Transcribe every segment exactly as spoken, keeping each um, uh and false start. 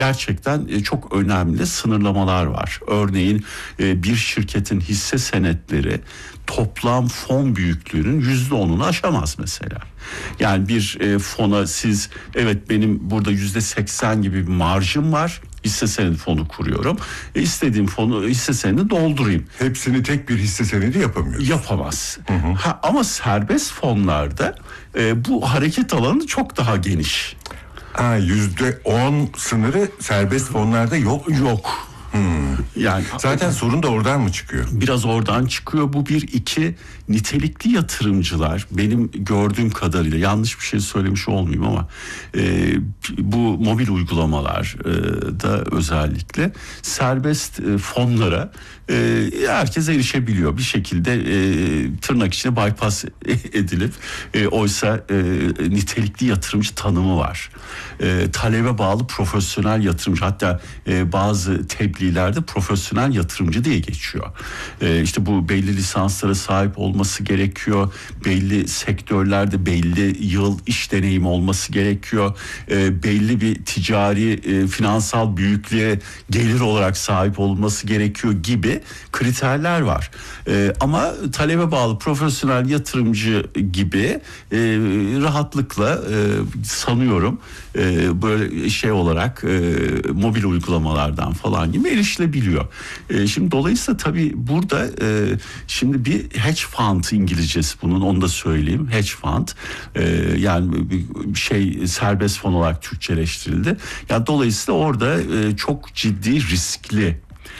gerçekten e, çok önemli sınırlamalar var. Örneğin e, bir şirketin hisse senetleri toplam fon büyüklüğünün yüzde onunu aşamaz mesela. Yani bir e, fona siz, evet benim burada yüzde seksen gibi bir marjım var, hisse senedi fonu kuruyorum. E, istediğim fonu, hisse senedi doldurayım. Hepsini tek bir hisse senedi yapamıyoruz. Yapamaz. Hı hı. Ha, ama serbest fonlarda e, bu hareket alanı çok daha geniş. Ha, yüzde on sınırı serbest fonlarda yok. Yok. Hmm. Yani zaten sorun da oradan mı çıkıyor? Biraz oradan çıkıyor. Bu bir, iki, nitelikli yatırımcılar benim gördüğüm kadarıyla, yanlış bir şey söylemiş olmayayım ama e, bu mobil uygulamalar e, da özellikle serbest e, fonlara e, herkes erişebiliyor. Bir şekilde e, tırnak içine bypass edilip e, oysa e, nitelikli yatırımcı tanımı var. E, talebe bağlı profesyonel yatırımcı, hatta e, bazı tebliğlerde profesyonel yatırımcı diye geçiyor. E, işte bu belli lisanslara sahip olması gerekiyor. Belli sektörlerde belli yıl iş deneyimi olması gerekiyor. E, belli bir ticari, e, finansal büyüklüğe gelir olarak sahip olması gerekiyor gibi kriterler var. E, ama talebe bağlı profesyonel yatırımcı gibi e, rahatlıkla e, sanıyorum e, böyle şey olarak e, mobil uygulamalardan falan gibi erişilebiliyor. E, şimdi dolayısıyla tabii burada e, şimdi bir hedge fund, İngilizcesi bunun, onu da söyleyeyim. Hedge fund e, yani bir şey serbest fon olarak Türkçeleştirildi. Yani dolayısıyla orada e, çok ciddi riskli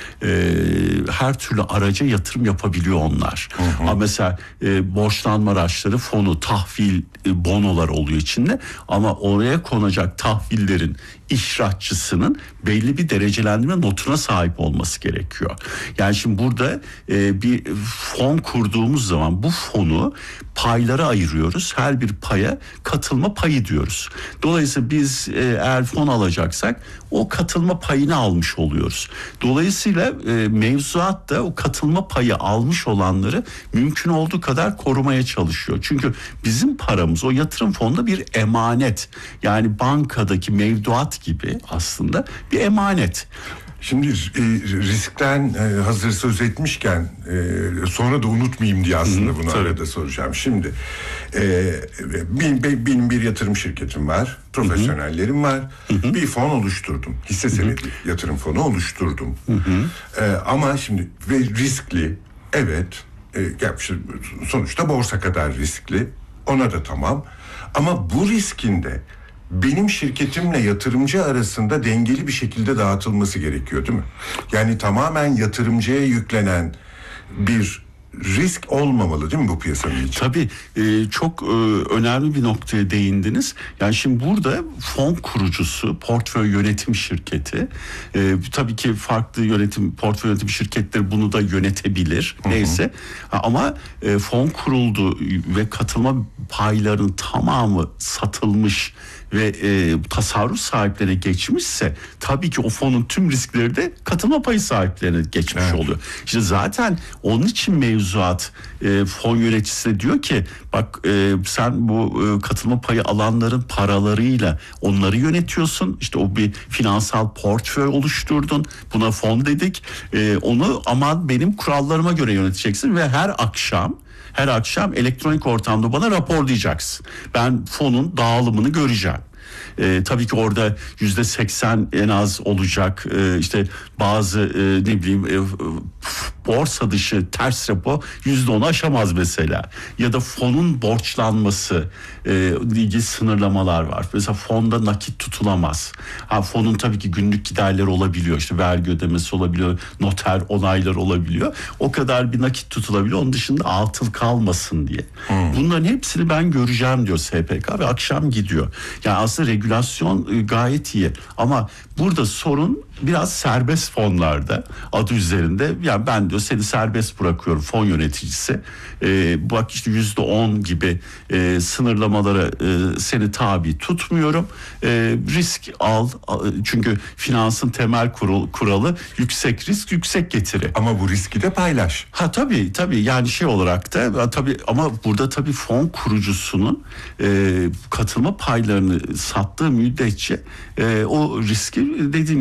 e, her türlü araca yatırım yapabiliyor onlar. Hı hı. Ama mesela e, borçlanma araçları fonu, tahvil e, bonolar oluyor içinde, ama oraya konacak tahvillerin ihraççısının belli bir derecelendirme notuna sahip olması gerekiyor. Yani şimdi burada e, bir fon kurduğumuz zaman bu fonu paylara ayırıyoruz. Her bir paya katılma payı diyoruz. Dolayısıyla biz e, eğer fon alacaksak o katılma payını almış oluyoruz. Dolayısıyla e, mevzuat da o katılma payı almış olanları mümkün olduğu kadar korumaya çalışıyor. Çünkü bizim paramız o yatırım fonunda bir emanet. Yani bankadaki mevduat gibi aslında bir emanet. Şimdi e, riskten e, hazır söz etmişken e, sonra da unutmayayım diye aslında bunu Tabii. arada soracağım. Şimdi e, benim, benim bir yatırım şirketim var, profesyonellerim var, Hı-hı. bir fon oluşturdum, hisse senedi Hı-hı. yatırım fonu oluşturdum. E, ama şimdi ve riskli, evet, e, sonuçta borsa kadar riskli, ona da tamam, ama bu riskinde benim şirketimle yatırımcı arasında dengeli bir şekilde dağıtılması gerekiyor, değil mi? Yani tamamen yatırımcıya yüklenen bir risk olmamalı, değil mi bu piyasanın için? Tabii e, çok e, önemli bir noktaya değindiniz. Yani şimdi burada fon kurucusu, portföy yönetim şirketi, e, tabii ki farklı yönetim, portföy yönetim şirketleri bunu da yönetebilir. Hı hı. Neyse, ama e, fon kuruldu ve katılma paylarının tamamı satılmış ve e, tasarruf sahiplerine geçmişse tabii ki o fonun tüm riskleri de katılma payı sahiplerine geçmiş evet. oluyor. İşte zaten onun için mevzuat e, fon yöneticisine diyor ki bak e, sen bu e, katılma payı alanların paralarıyla onları yönetiyorsun. İşte o bir finansal portföy oluşturdun. Buna fon dedik. E, onu aman benim kurallarıma göre yöneteceksin ve her akşam Her akşam elektronik ortamda bana raporlayacaksın. Ben fonun dağılımını göreceğim. Ee, tabii ki orada yüzde seksen en az olacak. Ee, işte bazı e, ne bileyim e, borsa dışı ters repo yüzde onu aşamaz mesela. Ya da fonun borçlanması e, ilgili sınırlamalar var. Mesela fonda nakit tutulamaz. Ha, fonun tabii ki günlük giderleri olabiliyor. İşte vergi ödemesi olabiliyor, noter onaylar olabiliyor. O kadar bir nakit tutulabiliyor. Onun dışında atıl kalmasın diye. Hmm. Bunların hepsini ben göreceğim diyor S P K ve akşam gidiyor. Yani aslında regülasyon gayet iyi ama burada sorun biraz serbest fonlarda, adı üzerinde. Yani yani ben diyor seni serbest bırakıyorum fon yöneticisi. E, bak işte yüzde on gibi e, sınırlamalara e, seni tabi tutmuyorum. E, risk al, çünkü finansın temel kural, kuralı yüksek risk yüksek getiri. Ama bu riski de paylaş. Ha tabii tabii yani şey olarak da tabii, ama burada tabii fon kurucusunun e, katılma paylarını sattığı müddetçe e, o riski dediğim